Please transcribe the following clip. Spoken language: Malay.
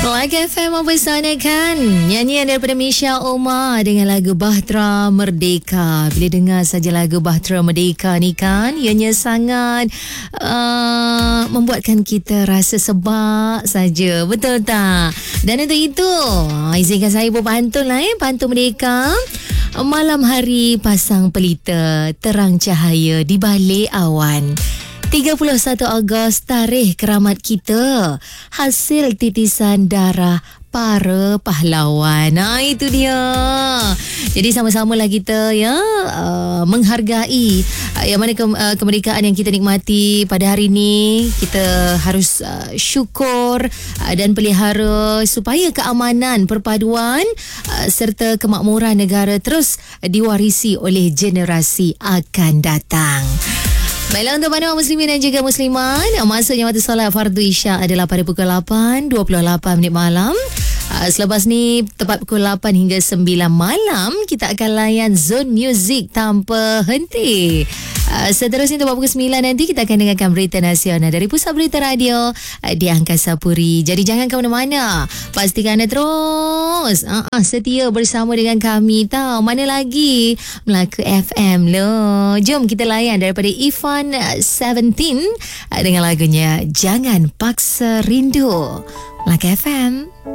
Like FM bersama kan nyanyian daripada Misha Omar dengan lagu Bahtera Merdeka. Bila dengar saja lagu Bahtera Merdeka ni kan, ianya sangat membuatkan kita rasa sebab saja. Betul tak? Dan untuk itu izinkan saya berpantun lah pantun Merdeka. Malam hari pasang pelita, terang cahaya di balik awan. 31 Ogos tarikh keramat kita, hasil titisan darah para pahlawan. Itu dia. Jadi sama-samalah kita menghargai yang mana kemerdekaan yang kita nikmati pada hari ini. Kita harus syukur dan pelihara supaya keamanan, perpaduan serta kemakmuran negara terus diwarisi oleh generasi akan datang. Baiklah, untuk panduan muslimin dan juga muslimat, masuknya waktu solat fardu isyak adalah pada pukul 8.28 malam. Selepas ni tepat pukul 8 hingga 9 malam kita akan layan Zone Music tanpa henti. Seterusnya tepat pukul 9 nanti kita akan dengarkan berita nasional dari Pusat Berita Radio di Angkasa Puri. Jadi jangan ke mana-mana. Pastikan anda terus setia bersama dengan kami tau. Mana lagi? Melaka FM loh. Jom kita layan daripada Ifan 17 dengan lagunya Jangan Paksa Rindu. Melaka FM.